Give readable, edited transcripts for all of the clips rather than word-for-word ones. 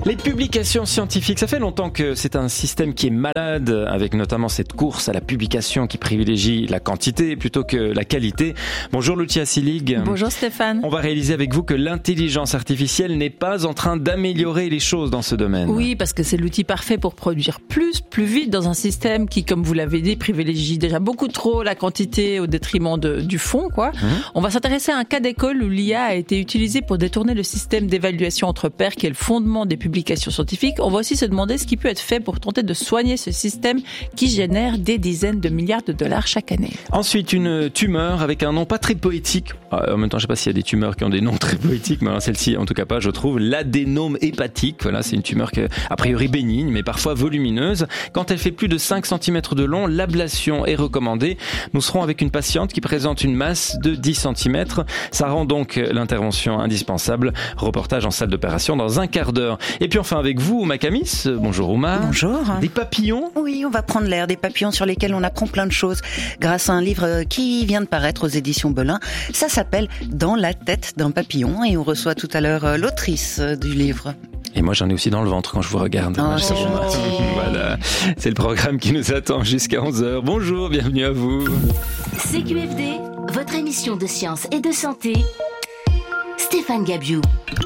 Les publications scientifiques, ça fait longtemps que c'est un système qui est malade, avec notamment cette course à la publication qui privilégie la quantité plutôt que la qualité. Bonjour Lucia Silig. Bonjour Stéphane. On va réaliser avec vous que l'intelligence artificielle n'est pas en train d'améliorer les choses dans ce domaine. Oui, parce que c'est l'outil parfait pour produire plus vite dans un système qui, comme vous l'avez dit, privilégie déjà beaucoup trop la quantité au détriment du fond, quoi. On va s'intéresser à un cas d'école où l'IA a été utilisée pour détourner le système d'évaluation entre pairs qui est le fondement des publications scientifiques. On va aussi se demander ce qui peut être fait pour tenter de soigner ce système qui génère des dizaines de milliards de dollars chaque année. Ensuite, une tumeur avec un nom pas très poétique. En même temps, je sais pas s'il y a des tumeurs qui ont des noms très poétiques, mais alors celle-ci, en tout cas pas, je trouve. L'adénome hépatique. Voilà, c'est une tumeur a priori bénigne, mais parfois volumineuse. Quand elle fait plus de 5 cm de long, l'ablation est recommandée. Nous serons avec une patiente qui présente une masse de 10 cm. Ça rend donc l'intervention indispensable. Reportage en salle d'opération dans un quart d'heure. Et puis enfin avec vous, Ouma Kamis. Bonjour Ouma. Bonjour. Des papillons ? Oui, on va prendre l'air, des papillons sur lesquels on apprend plein de choses grâce à un livre qui vient de paraître aux éditions Belin. Ça s'appelle Dans la tête d'un papillon et on reçoit tout à l'heure l'autrice du livre. Et moi, j'en ai aussi dans le ventre quand je vous regarde. Oh, c'est gentil. Voilà. C'est le programme qui nous attend jusqu'à 11h. Bonjour, bienvenue à vous. CQFD, votre émission de science et de santé. Stéphane Gabiou.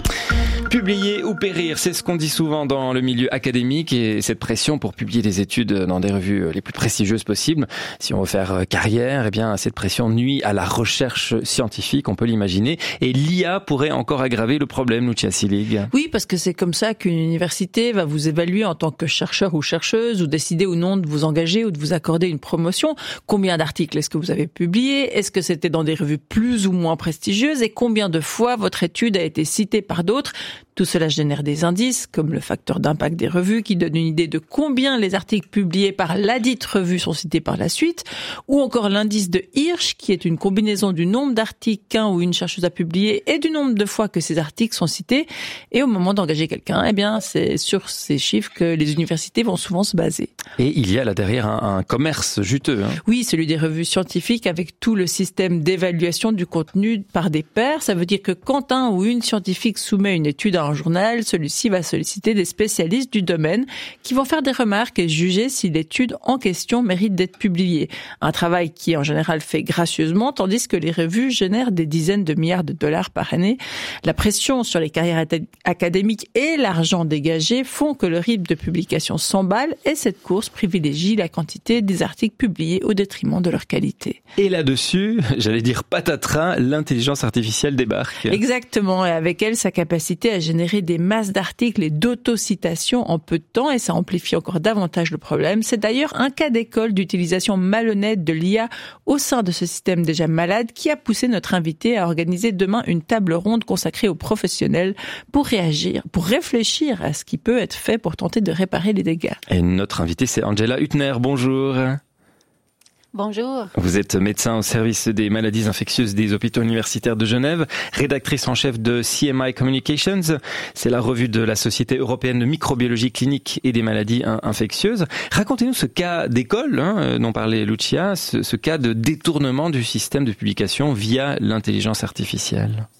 Publier ou périr, c'est ce qu'on dit souvent dans le milieu académique et cette pression pour publier des études dans des revues les plus prestigieuses possibles. Si on veut faire carrière, eh bien, cette pression nuit à la recherche scientifique, on peut l'imaginer. Et l'IA pourrait encore aggraver le problème, Lucia Silig. Oui, parce que c'est comme ça qu'une université va vous évaluer en tant que chercheur ou chercheuse ou décider ou non de vous engager ou de vous accorder une promotion. Combien d'articles est-ce que vous avez publié? Est-ce que c'était dans des revues plus ou moins prestigieuses? Et combien de fois votre étude a été citée par d'autres? Tout cela génère des indices, comme le facteur d'impact des revues, qui donne une idée de combien les articles publiés par ladite revue sont cités par la suite, ou encore l'indice de Hirsch, qui est une combinaison du nombre d'articles qu'un ou une chercheuse a publié et du nombre de fois que ces articles sont cités. Et au moment d'engager quelqu'un, eh bien, c'est sur ces chiffres que les universités vont souvent se baser. Et il y a là derrière un commerce juteux. Oui, celui des revues scientifiques avec tout le système d'évaluation du contenu par des pairs. Ça veut dire que quand un ou une scientifique soumet une étude à un journal, celui-ci va solliciter des spécialistes du domaine qui vont faire des remarques et juger si l'étude en question mérite d'être publiée. Un travail qui est en général fait gracieusement, tandis que les revues génèrent des dizaines de milliards de dollars par année. La pression sur les carrières académiques et l'argent dégagé font que le rythme de publication s'emballe et cette course privilégie la quantité des articles publiés au détriment de leur qualité. Et là-dessus, j'allais dire patatras, l'intelligence artificielle débarque. Exactement, et avec elle, sa capacité à générer des masses d'articles et d'autocitations en peu de temps et ça amplifie encore davantage le problème. C'est d'ailleurs un cas d'école d'utilisation malhonnête de l'IA au sein de ce système déjà malade qui a poussé notre invité à organiser demain une table ronde consacrée aux professionnels pour réfléchir à ce qui peut être fait pour tenter de réparer les dégâts. Et notre invité, c'est Angela Huttner. Bonjour. Bonjour. Vous êtes médecin au service des maladies infectieuses des hôpitaux universitaires de Genève, rédactrice en chef de CMI Communications. C'est la revue de la Société européenne de microbiologie clinique et des maladies infectieuses. Racontez-nous ce cas d'école dont parlait Lucia, ce cas de détournement du système de publication via l'intelligence artificielle.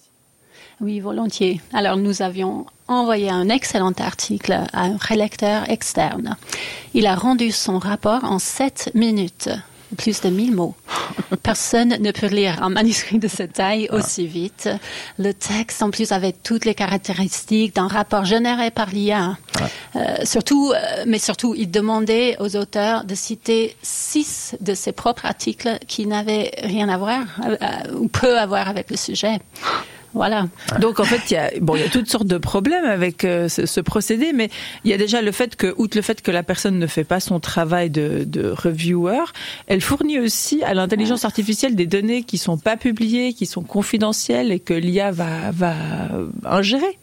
Oui, volontiers. Alors, nous avions envoyé un excellent article à un rédacteur externe. Il a rendu son rapport en 7 minutes, plus de 1000 mots. Personne ne peut lire un manuscrit de cette taille aussi vite. Le texte, en plus, avait toutes les caractéristiques d'un rapport généré par l'IA. Surtout, il demandait aux auteurs de citer 6 de ses propres articles qui n'avaient rien à voir ou peu à voir avec le sujet. Voilà. Donc en fait, il y a toutes sortes de problèmes avec ce procédé, mais il y a déjà outre le fait que la personne ne fait pas son travail de reviewer, elle fournit aussi à l'intelligence artificielle des données qui sont pas publiées, qui sont confidentielles et que l'IA va ingérer.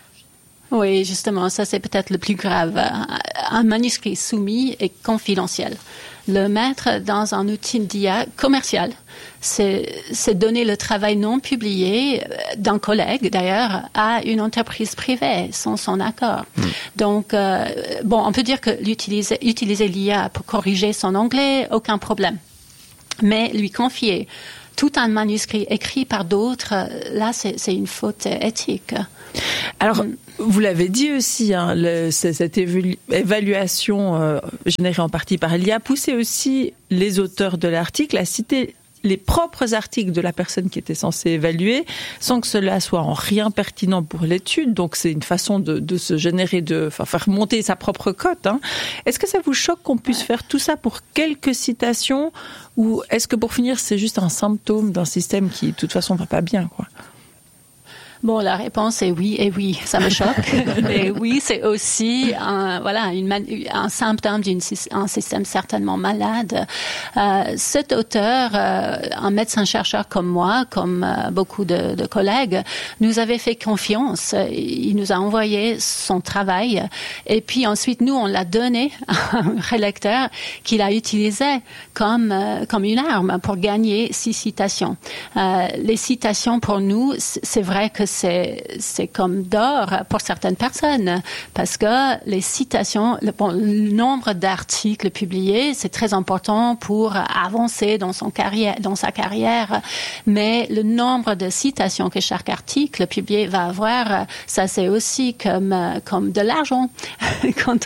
Oui, justement, ça c'est peut-être le plus grave. Un manuscrit soumis est confidentiel. Le mettre dans un outil d'IA commercial, c'est donner le travail non publié d'un collègue, d'ailleurs, à une entreprise privée sans son accord. Donc, on peut dire que utiliser l'IA pour corriger son anglais, aucun problème. Mais lui confier tout un manuscrit écrit par d'autres, là, c'est une faute éthique. Alors, Vous l'avez dit aussi, cette évaluation générée en partie par l'IA poussait aussi les auteurs de l'article à citer les propres articles de la personne qui était censée évaluer, sans que cela soit en rien pertinent pour l'étude. Donc c'est une façon de se générer, faire monter sa propre cote. Est-ce que ça vous choque qu'on puisse faire tout ça pour quelques citations, ou est-ce que pour finir c'est juste un symptôme d'un système qui de toute façon va pas bien, quoi? Bon, la réponse est oui et oui, ça me choque. Mais oui, c'est aussi un symptôme d'un système certainement malade. Cet auteur, un médecin-chercheur comme moi, comme beaucoup de collègues, nous avait fait confiance. Il nous a envoyé son travail et puis ensuite, nous, on l'a donné à un rélecteur qu'il a utilisé comme une arme pour gagner 6 citations. Les citations, pour nous, c'est vrai que c'est comme d'or pour certaines personnes, parce que les citations, le nombre d'articles publiés, c'est très important pour avancer dans sa carrière, mais le nombre de citations que chaque article publié va avoir, ça c'est aussi comme de l'argent quand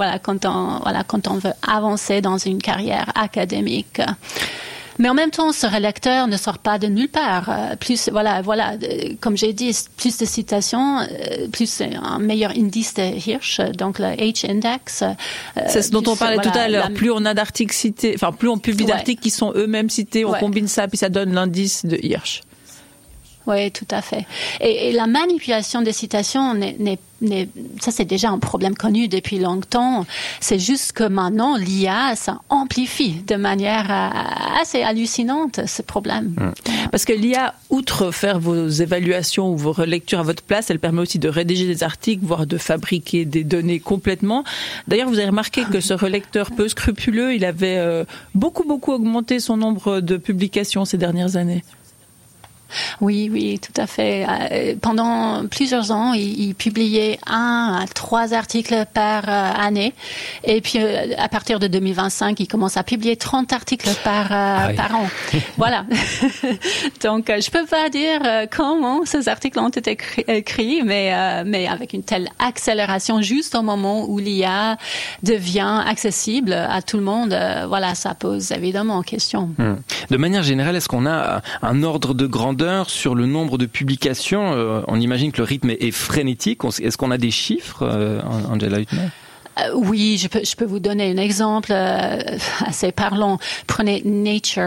on veut avancer dans une carrière académique. Mais en même temps, ce relecteur ne sort pas de nulle part. Comme j'ai dit, plus de citations, plus un meilleur indice de Hirsch, donc le H-index. C'est ce dont on parlait tout à l'heure. Plus on a d'articles cités, plus on publie d'articles qui sont eux-mêmes cités, on combine ça, puis ça donne l'indice de Hirsch. Oui, tout à fait. Et la manipulation des citations ça c'est déjà un problème connu depuis longtemps. C'est juste que maintenant l'IA, ça amplifie de manière assez hallucinante ce problème. Parce que l'IA, outre faire vos évaluations ou vos relectures à votre place, elle permet aussi de rédiger des articles, voire de fabriquer des données complètement. D'ailleurs, vous avez remarqué que ce relecteur peu scrupuleux, il avait beaucoup augmenté son nombre de publications ces dernières années. Oui, tout à fait. Pendant plusieurs ans, il publiait 1 à 3 articles par année. Et puis, à partir de 2025, il commence à publier 30 articles par an. Voilà. Donc, je peux pas dire comment ces articles ont été écrits, mais avec une telle accélération juste au moment où l'IA devient accessible à tout le monde, ça pose évidemment question. De manière générale, est-ce qu'on a un ordre de grandeur sur le nombre de publications? On imagine que le rythme est frénétique. Est-ce qu'on a des chiffres, Angela Huttner? Oui, je peux vous donner un exemple assez parlant. Prenez Nature.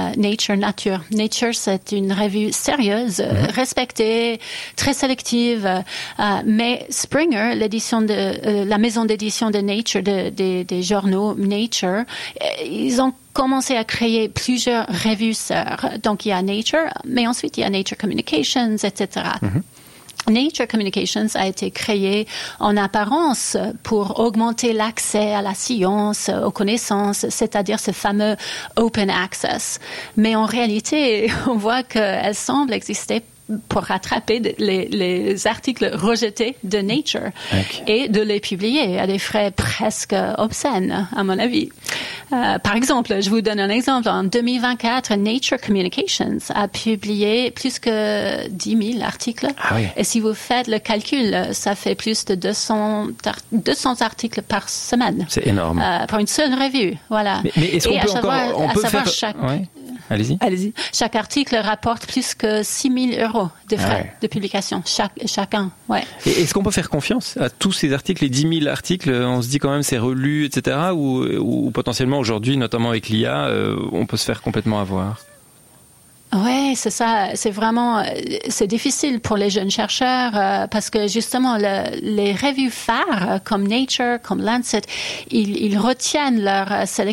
Nature, c'est une revue sérieuse, respectée, très sélective. Mais Springer, l'édition la maison d'édition de Nature, des journaux Nature, ils ont commencé à créer plusieurs revues sœurs. Donc il y a Nature, mais ensuite il y a Nature Communications, etc. Nature Communications a été créé en apparence pour augmenter l'accès à la science, aux connaissances, c'est-à-dire ce fameux open access. Mais en réalité, on voit qu'elle semble exister pour rattraper les articles rejetés de Nature et de les publier à des frais presque obscènes, à mon avis. Par exemple, je vous donne un exemple. En 2024, Nature Communications a publié plus que 10 000 articles. Et si vous faites le calcul, ça fait plus de 200 articles par semaine. C'est énorme. Pour une seule revue. Voilà. Mais est-ce qu'on peut faire... Allez-y. Chaque article rapporte plus que 6 000 € de frais de publication, chacun. Ouais. Et est-ce qu'on peut faire confiance à tous ces articles, les 10 000 articles? On se dit quand même c'est relu, etc. Ou potentiellement aujourd'hui, notamment avec l'IA, on peut se faire complètement avoir? Ouais, c'est ça. C'est difficile pour les jeunes chercheurs parce que justement les revues phares comme Nature, comme Lancet, ils retiennent leur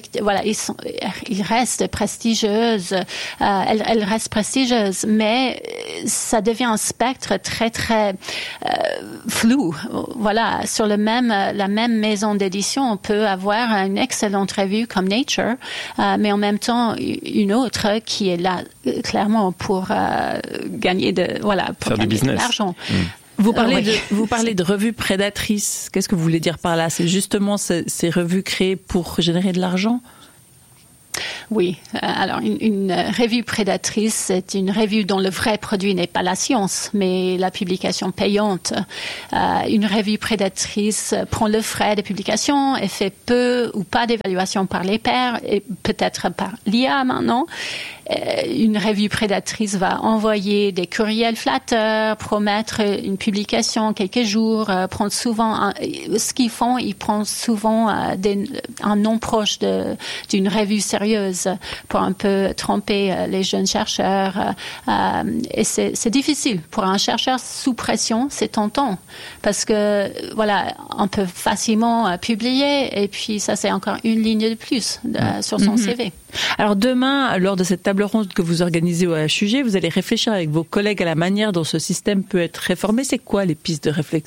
ils restent prestigieuses. Elles restent prestigieuses, mais ça devient un spectre très très flou. Voilà, sur la même maison d'édition, on peut avoir une excellente revue comme Nature, mais en même temps une autre qui est là clairement pour gagner de l'argent. Vous parlez de revues prédatrices. Qu'est-ce que vous voulez dire par là? C'est justement ces revues créées pour générer de l'argent? Oui, alors une revue prédatrice, c'est une revue dont le vrai produit n'est pas la science, mais la publication payante. Une revue prédatrice prend le frais de publication et fait peu ou pas d'évaluation par les pairs, et peut-être par l'IA maintenant. Une revue prédatrice va envoyer des courriels flatteurs, promettre une publication quelques jours, prendre souvent ce qu'ils font, ils prennent souvent un nom proche d'une revue sérieuse pour un peu tromper les jeunes chercheurs. Et c'est difficile pour un chercheur sous pression, c'est tentant parce que voilà, on peut facilement publier et puis ça c'est encore une ligne de plus sur son CV. Alors demain, lors de cette table ronde que vous organisez au HUG, vous allez réfléchir avec vos collègues à la manière dont ce système peut être réformé. C'est quoi les pistes de réflexion ?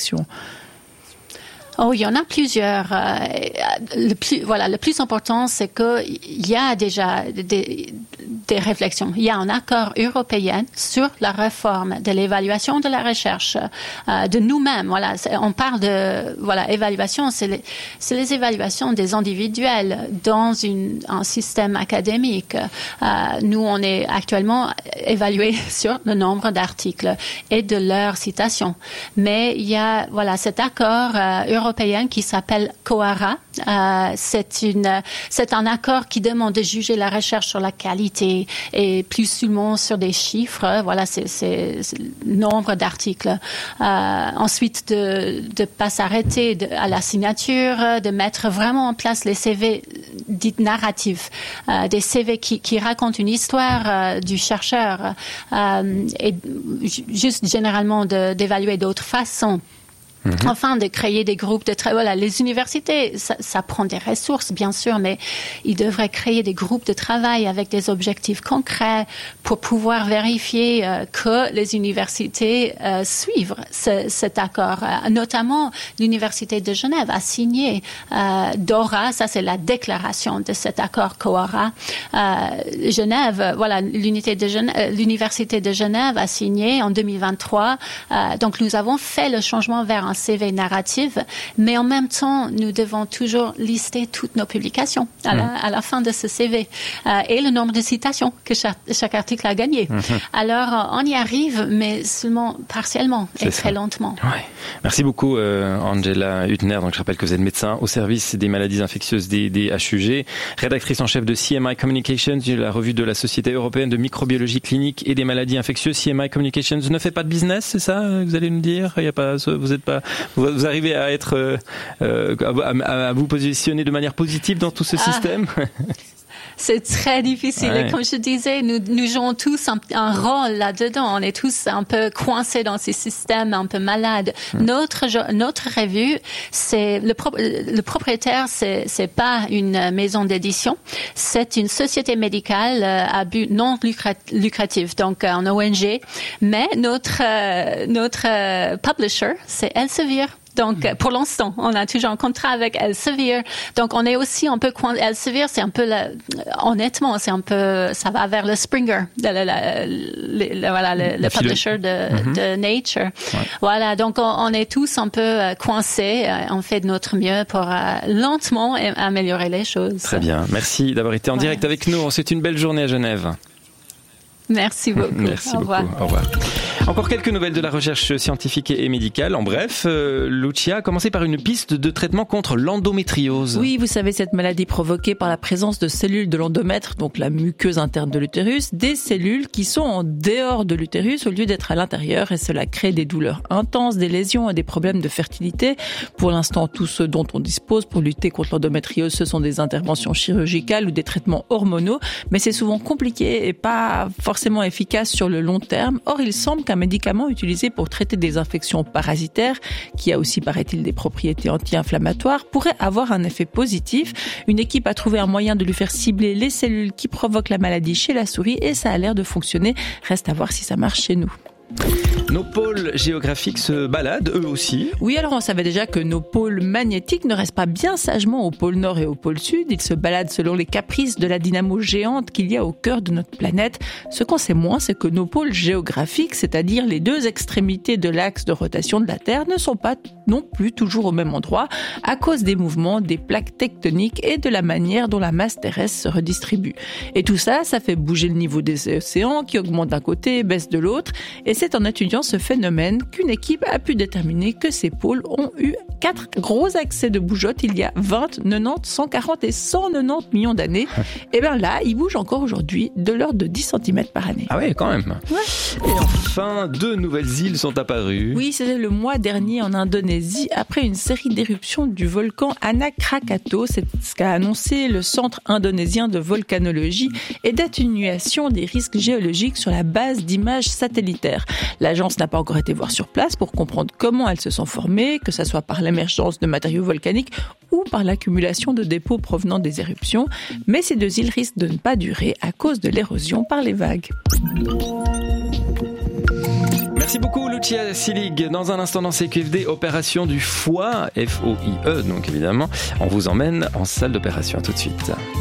Oh, il y en a plusieurs. Le plus important, c'est qu'il y a déjà des réflexions. Il y a un accord européen sur la réforme de l'évaluation de la recherche de nous-mêmes. Voilà, on parle de évaluation. C'est les évaluations des individuels dans un système académique. Nous, on est actuellement évalués sur le nombre d'articles et de leurs citations. Mais il y a cet accord européen qui s'appelle COARA. C'est un accord qui demande de juger la recherche sur la qualité et plus seulement sur des chiffres. Voilà, c'est le nombre d'articles. Ensuite, de pas s'arrêter à la signature, de mettre vraiment en place les CV dits narratifs, des CV qui racontent une histoire du chercheur et juste généralement d'évaluer d'autres façons. Enfin, de créer des groupes de travail. Voilà, les universités, ça prend des ressources, bien sûr, mais ils devraient créer des groupes de travail avec des objectifs concrets pour pouvoir vérifier que les universités suivent cet accord. Notamment, l'Université de Genève a signé DORA, ça c'est la déclaration de cet accord COARA. Genève, voilà, l'Université de Genève a signé en 2023. Donc, nous avons fait le changement vers un CV narratif, mais en même temps, nous devons toujours lister toutes nos publications à la fin de ce CV et le nombre de citations que chaque article a gagné. Alors, on y arrive, mais seulement partiellement et très lentement. Ouais. Merci beaucoup, Angela Hüttner. Donc, je rappelle que vous êtes médecin au service des maladies infectieuses des HUG, rédactrice en chef de CMI Communications, la revue de la Société européenne de microbiologie clinique et des maladies infectieuses. CMI Communications ne fait pas de business, c'est ça que vous allez nous dire? Il y a pas, vous êtes pas, vous arrivez à être, à vous positionner de manière positive dans tout ce système? C'est très difficile. Ouais. Et comme je disais, nous jouons tous un rôle là-dedans. On est tous un peu coincés dans ces systèmes, un peu malades. Notre revue, c'est le propriétaire, c'est pas une maison d'édition. C'est une société médicale à but non lucratif, donc en ONG. Mais notre publisher, c'est Elsevier. Donc, pour l'instant, on a toujours un contrat avec Elsevier. Donc, on est aussi un peu Elsevier, c'est un peu honnêtement, c'est un peu, ça va vers le Springer, le publisher de Nature. Ouais. Voilà. Donc, on est tous un peu coincés. On fait de notre mieux pour lentement améliorer les choses. Très bien. Merci d'avoir été en direct avec nous. On souhaite une belle journée à Genève. Merci beaucoup. Merci beaucoup. Au revoir. Encore quelques nouvelles de la recherche scientifique et médicale. En bref, Lucia a commencé par une piste de traitement contre l'endométriose. Oui, vous savez, cette maladie provoquée par la présence de cellules de l'endomètre, donc la muqueuse interne de l'utérus, des cellules qui sont en dehors de l'utérus au lieu d'être à l'intérieur, et cela crée des douleurs intenses, des lésions et des problèmes de fertilité. Pour l'instant, tout ce dont on dispose pour lutter contre l'endométriose, ce sont des interventions chirurgicales ou des traitements hormonaux, mais c'est souvent compliqué et pas forcément efficace sur le long terme. Or, il semble qu'un médicament utilisé pour traiter des infections parasitaires, qui a aussi, paraît-il, des propriétés anti-inflammatoires, pourrait avoir un effet positif. Une équipe a trouvé un moyen de lui faire cibler les cellules qui provoquent la maladie chez la souris et ça a l'air de fonctionner. Reste à voir si ça marche chez nous. Nos pôles géographiques se baladent, eux aussi. Oui, alors on savait déjà que nos pôles magnétiques ne restent pas bien sagement au pôle nord et au pôle sud. Ils se baladent selon les caprices de la dynamo géante qu'il y a au cœur de notre planète. Ce qu'on sait moins, c'est que nos pôles géographiques, c'est-à-dire les deux extrémités de l'axe de rotation de la Terre, ne sont pas non plus toujours au même endroit à cause des mouvements des plaques tectoniques et de la manière dont la masse terrestre se redistribue. Et tout ça, ça fait bouger le niveau des océans qui augmente d'un côté et baisse de l'autre. Et c'est en étudiant ce phénomène qu'une équipe a pu déterminer que ces pôles ont eu 4 gros accès de bougeotte il y a 20, 90, 140 et 190 millions d'années. Et bien là, ils bougent encore aujourd'hui de l'ordre de 10 cm par année. Ah ouais, quand même. Ouais. Et enfin, 2 nouvelles îles sont apparues. Oui, c'était le mois dernier en Indonésie, après une série d'éruptions du volcan Anak Krakatau. C'est ce qu'a annoncé le Centre indonésien de volcanologie et d'atténuation des risques géologiques sur la base d'images satellitaires. L'agence n'a pas encore été voir sur place pour comprendre comment elles se sont formées, que ce soit par l'émergence de matériaux volcaniques ou par l'accumulation de dépôts provenant des éruptions. Mais ces 2 îles risquent de ne pas durer à cause de l'érosion par les vagues. Merci beaucoup Lucia Silig. Dans un instant dans CQFD, opération du foie, F-O-I-E donc évidemment. On vous emmène en salle d'opération. À tout de suite.